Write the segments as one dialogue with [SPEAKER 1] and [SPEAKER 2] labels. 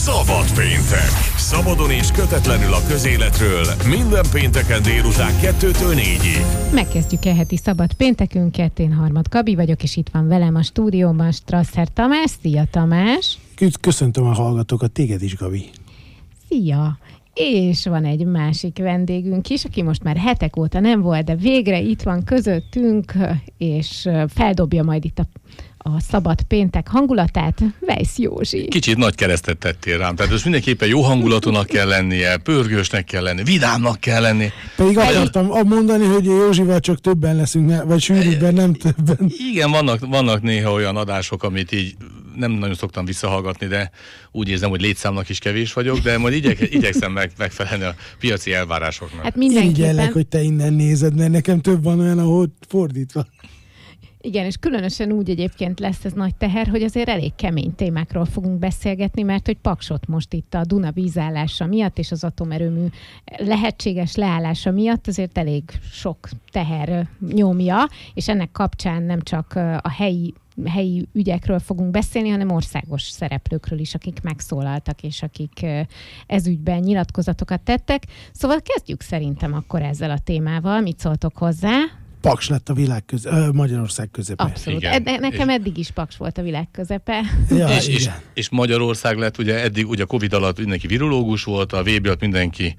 [SPEAKER 1] Szabad péntek. Szabadon és kötetlenül a közéletről minden pénteken délután 2-től 4-ig.
[SPEAKER 2] Megkezdjük a heti szabad péntekünket. Én Harmad Gabi vagyok, és itt van velem a stúdióban Strasser Tamás. Szia, Tamás!
[SPEAKER 3] Köszöntöm a hallgatókat, téged is, Gabi.
[SPEAKER 2] Szia! És van egy másik vendégünk is, aki most már hetek óta nem volt, de végre itt van közöttünk, és feldobja majd itt a szabad péntek hangulatát. Weisz Józsi.
[SPEAKER 4] Kicsit nagy keresztet tettél rám, tehát most mindenképpen jó hangulatúnak kell lennie, pörgősnek kell lennie, vidámnak kell lennie.
[SPEAKER 3] Pedig akartam mondani, hogy Józsival csak többen leszünk, vagy sűrűbben, nem többen.
[SPEAKER 4] Igen, vannak néha olyan adások, amit így nem nagyon szoktam visszahallgatni, de úgy érzem, hogy létszámnak is kevés vagyok, de majd igyekszem megfelelni a piaci elvárásoknak.
[SPEAKER 2] Hát
[SPEAKER 3] Irigyellek, hogy te innen nézed, mert nekem több van olyan, ahol fordítva.
[SPEAKER 2] Igen, és különösen úgy egyébként lesz ez nagy teher, hogy azért elég kemény témákról fogunk beszélgetni, mert hogy Paksot most itt a Duna vízállása miatt és az atomerőmű lehetséges leállása miatt azért elég sok teher nyomja, és ennek kapcsán nem csak a helyi ügyekről fogunk beszélni, hanem országos szereplőkről is, akik megszólaltak, és akik ez ügyben nyilatkozatokat tettek. Szóval kezdjük szerintem akkor ezzel a témával. Mit szóltok hozzá?
[SPEAKER 3] Paks lett a Magyarország közepe.
[SPEAKER 2] Abszolút. Nekem eddig is Paks volt a világ közepe.
[SPEAKER 3] Ja,
[SPEAKER 4] és Magyarország lett, ugye eddig ugye a Covid alatt mindenki virológus volt, a VB alatt mindenki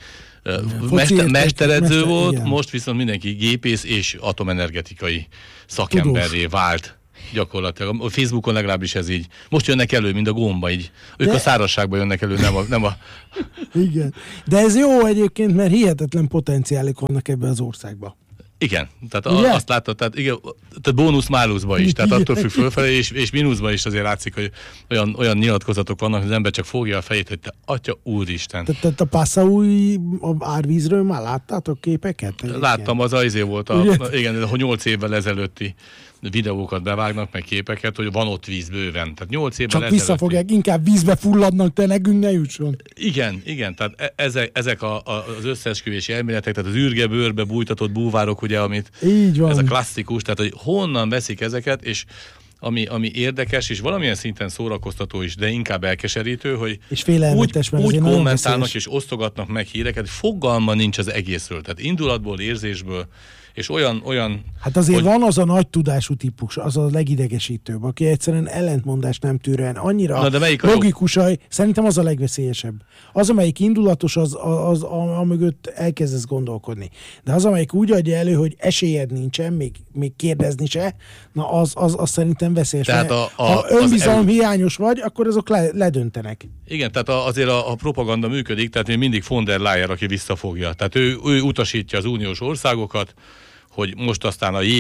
[SPEAKER 4] mesteredző volt, igen. Most viszont mindenki gépész és atomenergetikai szakemberré vált. Gyakorlatilag. A Facebookon legalábbis ez így. Most jönnek elő, mint a gomba, így. Ők a szárazságban jönnek elő, nem a...
[SPEAKER 3] Igen. De ez jó egyébként, mert hihetetlen potenciálok vannak ebben az országban.
[SPEAKER 4] Igen, tehát azt látod, tehát bónusz-máluszba is, tehát attól függ fölfelé, és mínuszba is azért látszik, hogy olyan nyilatkozatok vannak, hogy az ember csak fogja a fejét, hogy te atya úristen.
[SPEAKER 3] Tehát a Passaui árvízről már láttátok képeket?
[SPEAKER 4] Láttam, az azért volt, igen, hogy 8 évvel ezelőtti videókat bevágnak, meg képeket, hogy van ott víz bőven. Tehát 8 évvel
[SPEAKER 3] csak visszafogják, inkább vízbe fulladnak, te, nekünk ne jusson.
[SPEAKER 4] Igen, tehát ezek az összeesküvési elméletek, tehát az űrgebőrbe bújtatott búvárok, ugye, amit
[SPEAKER 3] így van.
[SPEAKER 4] Ez a klasszikus, tehát hogy honnan veszik ezeket, és ami érdekes, és valamilyen szinten szórakoztató is, de inkább elkeserítő, hogy
[SPEAKER 3] és félelmetes,
[SPEAKER 4] úgy kommentálnak és osztogatnak meg híreket, fogalma nincs az egészről. Tehát indulatból, érzésből, és olyan...
[SPEAKER 3] Hát azért van az a nagy tudású típus, az a legidegesítőbb, aki egyszerűen ellentmondást nem tűrően annyira logikus, szerintem az a legveszélyesebb. Az, amelyik indulatos, az amögött elkezdesz gondolkodni. De az, amelyik úgy adja elő, hogy esélyed nincsen, még kérdezni se, na az szerintem veszélyes. Tehát ha önbizalom hiányos vagy, akkor azok ledöntenek.
[SPEAKER 4] Igen, tehát azért a propaganda működik, tehát mindig von der Leyen, aki visszafogja. Tehát ő utasítja az uniós országokat, hogy most aztán a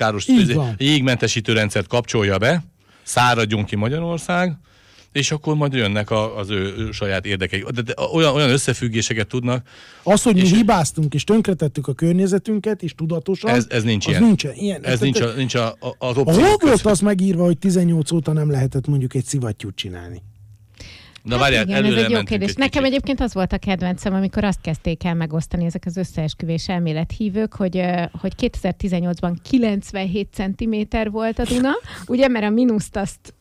[SPEAKER 4] jégmentesítő rendszert kapcsolja be, száradjon ki Magyarország, és akkor majd jönnek az ő saját érdekeik. De olyan összefüggéseket tudnak.
[SPEAKER 3] Az, hogy mi hibáztunk és tönkretettük a környezetünket, és tudatosan.
[SPEAKER 4] Ez nincs
[SPEAKER 3] ilyen. Nincsen ilyen.
[SPEAKER 4] Ez nincs az opció.
[SPEAKER 3] Hol volt az megírva, hogy 18 óta nem lehetett mondjuk egy szivattyút csinálni?
[SPEAKER 4] Na várjál,
[SPEAKER 2] igen, ez egy jó kérdés. Nekem egyébként az volt a kedvencem, amikor azt kezdték el megosztani ezek az összeesküvés elmélethívők, hogy 2018-ban 97 centiméter volt a Duna, ugye, mert a mínuszt azt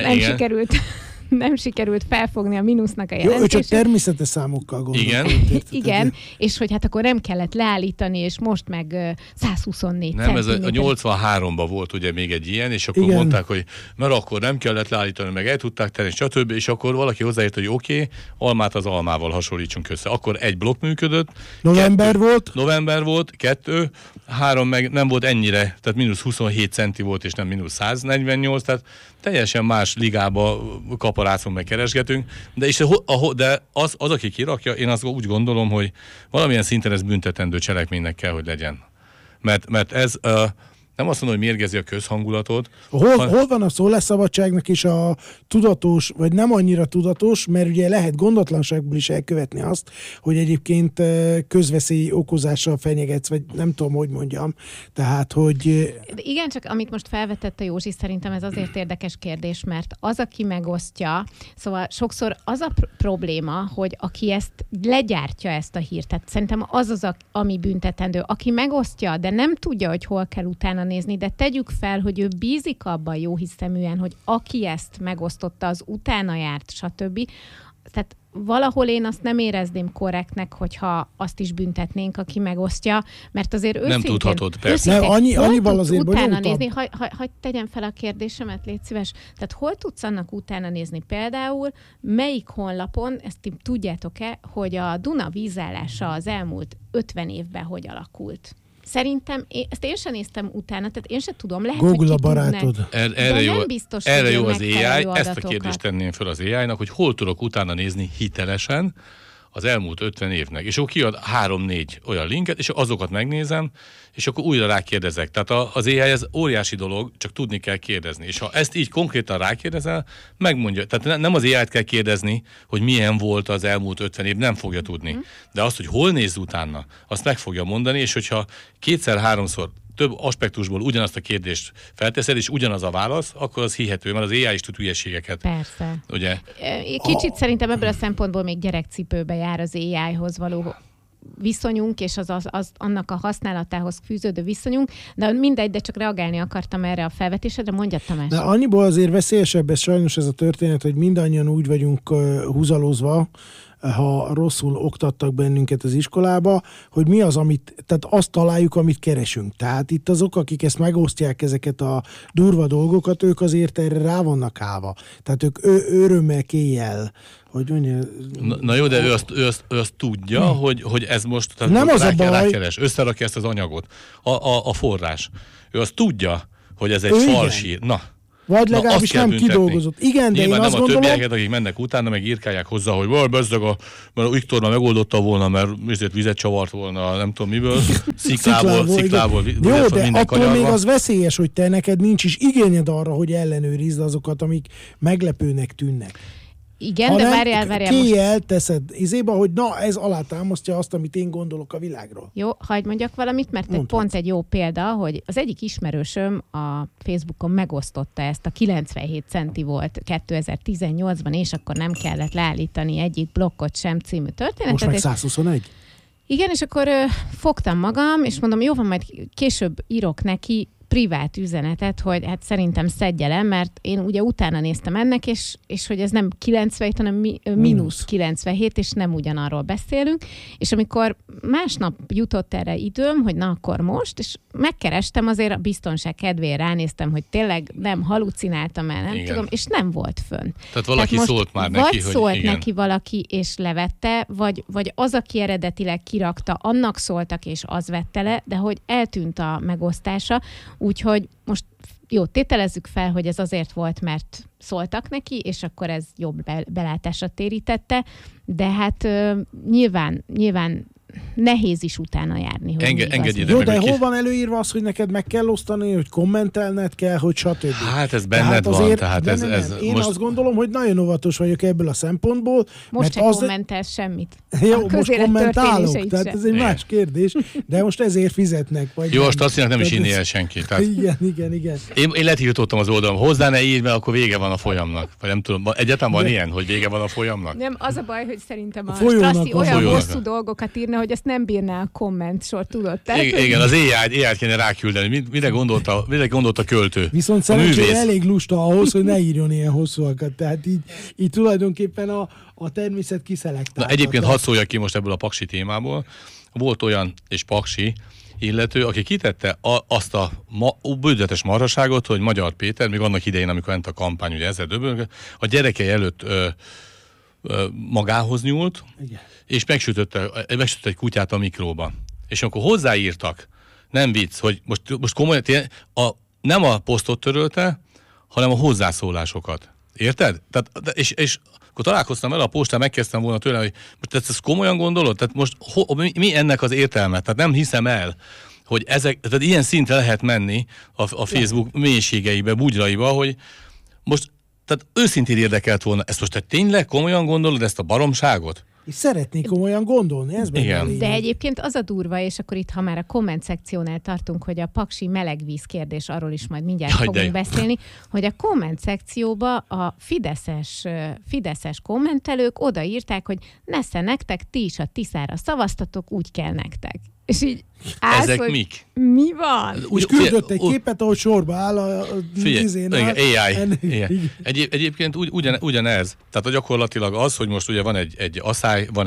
[SPEAKER 2] nem sikerült felfogni a mínusznak a jelentését.
[SPEAKER 3] Jó, ő csak természetes számokkal gondolkodik.
[SPEAKER 2] Igen, és hogy hát akkor nem kellett leállítani, és most meg 124
[SPEAKER 4] nem,
[SPEAKER 2] centiméter.
[SPEAKER 4] Ez a 83-ban volt ugye még egy ilyen, és akkor mondták, hogy mert akkor nem kellett leállítani, meg el tudták tenni, stb. És akkor valaki hozzáért, hogy oké, almát az almával hasonlítsunk össze. Akkor egy blokk működött. November volt, 2, 3 meg nem volt ennyire, tehát mínusz 27 centi volt, és nem mínusz 148, tehát teljesen más ligába kaparászunk, meg keresgetünk, de az, aki kirakja, én azt úgy gondolom, hogy valamilyen szinten ez büntetendő cselekménynek kell, hogy legyen. Mert ez nem azt mondom, hogy mérgezi a közhangulatot.
[SPEAKER 3] Hol van a szólásszabadságnak is a tudatos, vagy nem annyira tudatos, mert ugye lehet gondatlanságból is elkövetni azt, hogy egyébként közveszély okozással fenyegetsz, vagy nem tudom, hogy mondjam. Tehát, hogy...
[SPEAKER 2] Igen, csak amit most felvetett a Józsi, szerintem ez azért érdekes kérdés, mert az, aki megosztja, szóval sokszor az a probléma, hogy aki legyártja ezt a hírt, tehát szerintem az, ami büntetendő. Aki megosztja, de nem tudja, hogy hol kell utána nézni, de tegyük fel, hogy ő bízik abban jóhiszeműen, hogy aki ezt megosztotta, az utána járt, stb. Tehát valahol én azt nem érezném korrektnek, hogyha azt is büntetnénk, aki megosztja, mert azért őszintén...
[SPEAKER 4] Nem tudhatod, persze.
[SPEAKER 3] Annyival azért
[SPEAKER 2] utána nézni, hogy tegyem fel a kérdésemet, légy szíves. Tehát hol tudsz annak utána nézni például, melyik honlapon, ezt ti tudjátok-e, hogy a Duna vízállása az elmúlt 50 évben hogy alakult? Szerintem, ezt én sem néztem utána, tehát én sem tudom, lehet,
[SPEAKER 3] Google
[SPEAKER 2] hogy
[SPEAKER 3] a barátod.
[SPEAKER 4] Erre jó az AI, ezt a kérdést tenném fel az AI-nak, hogy hol tudok utána nézni hitelesen az elmúlt 50 évnek. És akkor kiad 3-4 olyan linket, és azokat megnézem, és akkor újra rákérdezek. Tehát az AI ez óriási dolog, csak tudni kell kérdezni. És ha ezt így konkrétan rákérdezel, megmondja. Tehát nem az AI-t kell kérdezni, hogy milyen volt az elmúlt 50 év, nem fogja tudni. De azt, hogy hol néz utána, azt meg fogja mondani, és hogyha 2-3-szor több aspektusból ugyanazt a kérdést felteszed, és ugyanaz a válasz, akkor az hihető, mert az AI is tud hülyeségeket.
[SPEAKER 2] Persze.
[SPEAKER 4] Ugye?
[SPEAKER 2] Kicsit szerintem ebből a szempontból még gyerekcipőbe jár az AI-hoz való viszonyunk, és az annak a használatához fűződő viszonyunk, de mindegy, de csak reagálni akartam erre a felvetésedre, mondja Tamás.
[SPEAKER 3] De annyiból azért veszélyesebb ez sajnos ez a történet, hogy mindannyian úgy vagyunk húzalózva, ha rosszul oktattak bennünket az iskolába, hogy mi az, tehát azt találjuk, amit keresünk. Tehát itt azok, akik ezt megosztják, ezeket a durva dolgokat, ők azért erre rá vannak állva. Tehát ők örömmel kéjjel, hogy mondja...
[SPEAKER 4] Na jó, de ő azt tudja, hogy ez most
[SPEAKER 3] nem az a baj.
[SPEAKER 4] Rákeres, összerakja ezt az anyagot. A forrás. Ő azt tudja, hogy ez egy falsír. Na.
[SPEAKER 3] Vagy legalábbis nem kidolgozott. Igen, de én azt gondolom...
[SPEAKER 4] a többieket, akik mennek utána, meg írkálják hozzá, hogy bezzeg mert Viktor már megoldotta volna, mert vizet csavart volna, nem tudom miből, sziklából.
[SPEAKER 3] Jó, de attól még az veszélyes, hogy te neked nincs is igényed arra, hogy ellenőrizd azokat, amik meglepőnek tűnnek.
[SPEAKER 2] Igen, de várjál
[SPEAKER 3] most. Teszed izéba, hogy na, ez alátámasztja azt, amit én gondolok a világról.
[SPEAKER 2] Jó, hagyd mondjak valamit, mert pont egy jó példa, hogy az egyik ismerősöm a Facebookon megosztotta ezt, a 97 centi volt 2018-ban, és akkor nem kellett leállítani egyik blokkot sem című történetet.
[SPEAKER 3] Most meg 121?
[SPEAKER 2] Igen, és akkor fogtam magam, és mondom, jó van, majd később írok neki privát üzenetet, hogy hát szerintem szedje le, mert én ugye utána néztem ennek, és hogy ez nem 97, hanem mínusz 97, és nem ugyanarról beszélünk. És amikor másnap jutott erre időm, hogy na akkor most, és megkerestem azért a biztonság kedvéért, ránéztem, hogy tényleg nem halucináltam el, nem tudom, és nem volt fönn.
[SPEAKER 4] Tehát valaki szólt már neki,
[SPEAKER 2] vagy szólt neki valaki, és levette, vagy az, aki eredetileg kirakta, annak szóltak, és az vette le, de hogy eltűnt a megosztása. Úgyhogy most jó, tételezzük fel, hogy ez azért volt, mert szóltak neki, és akkor ez jobb belátásra térítette, de hát nyilván nehéz is utána járni.
[SPEAKER 3] Jó, de hol van előírva az, hogy neked meg kell osztani, hogy kommentelned kell, hogy stb.
[SPEAKER 4] Hát ez benned van. Tehát
[SPEAKER 3] én azt gondolom, hogy nagyon óvatos vagyok ebből a szempontból.
[SPEAKER 2] Most se kommentelsz semmit.
[SPEAKER 3] Jó, most kommentálok, tehát ez egy más kérdés, de most ezért fizetnek. Vagy
[SPEAKER 4] jó, most azt mondják, nem is inni el senki. Tehát
[SPEAKER 3] igen.
[SPEAKER 4] Én letiltottam az oldalam. Hozzá ne írj, mert akkor vége van a folyamnak. Vagy nem tudom, egyáltalán van ilyen, hogy vége van a folyamnak?
[SPEAKER 2] Nem, az a baj, hogy szerintem a Strassi olyan hosszú dolgokat írna, hogy ezt nem bírná a komment sor, tudod?
[SPEAKER 4] Igen, az AI-t kéne ráküldeni. Mire gondolt a költő?
[SPEAKER 3] Viszont szerencsére elég lusta ahhoz, hogy ne írjon ilyen hosszúakat. Tehát így tulajdonképpen a természet kiszelektálta.
[SPEAKER 4] Egyébként hadd szóljak ki most ebből a paksi témából. Volt olyan és paksi illető, aki kitette azt a bődöletes marhaságot, hogy Magyar Péter, még annak idején, amikor ment a kampány, ugye ezzel döbölgött, a gyerekei előtt magához nyúlt, igen, és megsütötte egy kutyát a mikróba. És akkor hozzáírtak, nem vicc, hogy most komolyan, nem a posztot törölte, hanem a hozzászólásokat. Érted? Tehát, és akkor találkoztam vele a postán, megkezdtem volna tőle, hogy most ezt komolyan gondolod? Tehát most mi ennek az értelme? Tehát nem hiszem el, hogy tehát ilyen szintre lehet menni a Facebook mélységeibe, bugyraiba, hogy most tehát őszintén érdekelt volna. Ezt most te tényleg komolyan gondolod, ezt a baromságot?
[SPEAKER 3] És szeretnék komolyan gondolni, ez benne.
[SPEAKER 2] De egyébként az a durva, és akkor itt, ha már a komment szekciónál tartunk, hogy a paksi melegvíz kérdés, arról is majd mindjárt fogunk beszélni, hogy a komment szekcióba a fideszes kommentelők odaírták, hogy nesze nektek, ti is a Tiszára szavaztatok, úgy kell nektek. És így
[SPEAKER 4] állsz, ezek mik?
[SPEAKER 2] Mi van?
[SPEAKER 3] Úgy küldött egy képet, ahol sorba áll a
[SPEAKER 4] AI. Egyébként ugyanez. Tehát gyakorlatilag az, hogy most ugye van egy asszály, van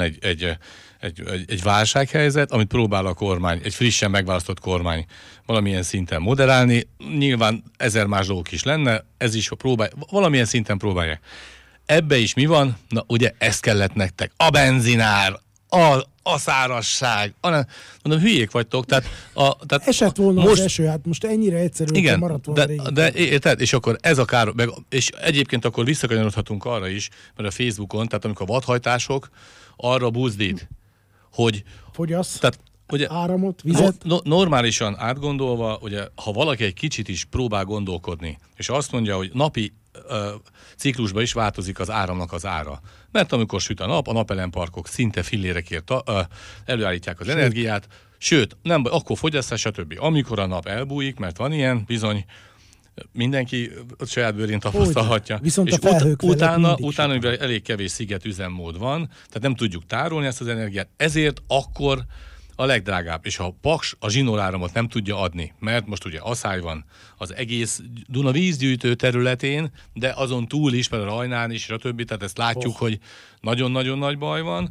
[SPEAKER 4] egy válsághelyzet, amit próbál a kormány, egy frissen megválasztott kormány valamilyen szinten moderálni. Nyilván 1000 más dolgok is lenne, ez is valamilyen szinten próbálják. Ebbe is mi van? Na ugye ezt kellett nektek. A benzinár, a szárazság. Mondom, hülyék vagytok. Tehát
[SPEAKER 3] esett volna most, az eső, hát most ennyire egyszerű,
[SPEAKER 4] igen,
[SPEAKER 3] maradt volna
[SPEAKER 4] de érted? És akkor ez a kár, és egyébként akkor visszakanyarodhatunk arra is, mert a Facebookon, tehát amikor a vadhajtások arra buzdít, hogy
[SPEAKER 3] fogyasz,
[SPEAKER 4] tehát, ugye,
[SPEAKER 3] áramot, vizet.
[SPEAKER 4] Normálisan átgondolva, ugye, ha valaki egy kicsit is próbál gondolkodni, és azt mondja, hogy napi ciklusban is változik az áramnak az ára. Mert amikor süt a nap, a napelemparkok szinte fillérekért előállítják az energiát, sőt, nem, akkor fogyasztás, stb. Amikor a nap elbújik, mert van ilyen, bizony, mindenki saját bőrén tapasztalhatja.
[SPEAKER 3] Viszont
[SPEAKER 4] és
[SPEAKER 3] a felhők
[SPEAKER 4] utána mivel elég kevés sziget üzemmód van, tehát nem tudjuk tárolni ezt az energiát, ezért akkor a legdrágább. És ha a Paks a zsinóráramot nem tudja adni, mert most ugye asszály van az egész Duna vízgyűjtő területén, de azon túl is, mert a Rajnán is, stb. Tehát ezt látjuk, hogy nagyon-nagyon nagy baj van.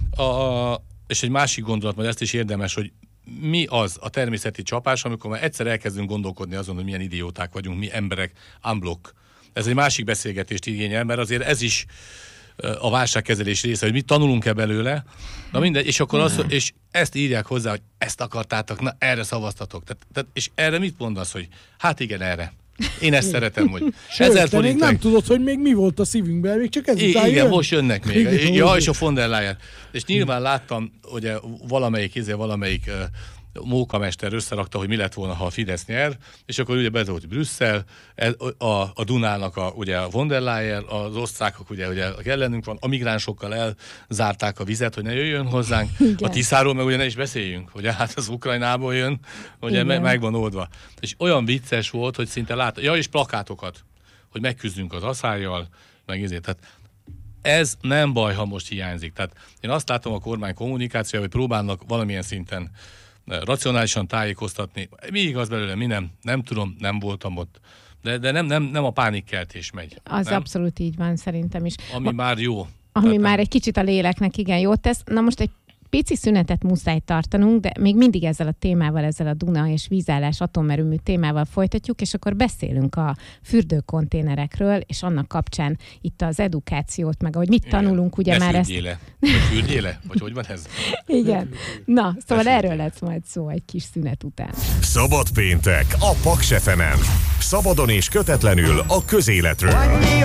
[SPEAKER 4] És egy másik gondolat, majd ezt is érdemes, hogy mi az a természeti csapás, amikor már egyszer elkezdünk gondolkodni azon, hogy milyen idióták vagyunk, mi emberek, unblock. Ez egy másik beszélgetést igényel, mert azért ez is a válságkezelés része, hogy mit tanulunk-e belőle. Na mindegy, és akkor és ezt írják hozzá, hogy ezt akartátok, na erre szavaztatok. Tehát, és erre mit mondasz, hogy hát igen, erre. Én ezt szeretem, hogy
[SPEAKER 3] sőt, te még nem tudod, hogy még mi volt a szívünkben, még csak ezután
[SPEAKER 4] igen, most jönnek még. Ja, és a von der Leyen. És nyilván láttam, ugye valamelyik mókamester összerakta, hogy mi lett volna, ha a Fidesz nyer, és akkor ugye bezolt Brüsszel, a Dunának ugye a von der Leyen, az osztrákok ugye ellenünk van, a migránsokkal elzárták a vizet, hogy ne jöjjön hozzánk, igen. A Tiszáról meg ugye ne is beszéljünk, hogy hát az Ukrajnából jön, ugye meg van oldva. És olyan vicces volt, hogy szinte látta, ja, és plakátokat, hogy megküzdünk az asszállyal, meg ezért. Tehát ez nem baj, ha most hiányzik. Tehát én azt látom a kormány kommunikációja, hogy próbálnak valamilyen szinten racionálisan tájékoztatni. Mi igaz belőle, mi nem tudom, nem voltam ott. De nem a pánikkeltés megy.
[SPEAKER 2] Az
[SPEAKER 4] nem?
[SPEAKER 2] Abszolút így van, szerintem is.
[SPEAKER 4] Ami már jó.
[SPEAKER 2] Ami már egy kicsit a léleknek igen jót tesz. Na most egy pici szünetet muszáj tartanunk, de még mindig ezzel a témával, ezzel a Duna és vízállás atomerőmű témával folytatjuk, és akkor beszélünk a fürdőkonténerekről, és annak kapcsán itt az edukációt, meg ahogy mit tanulunk, ugye már ezt...
[SPEAKER 4] Fürdjéle? Vagy hogy van ez?
[SPEAKER 2] Igen. Na, szóval erről lesz majd szó egy kis szünet után.
[SPEAKER 1] Szabad péntek a Paks FM-en. Szabadon és kötetlenül a közéletről.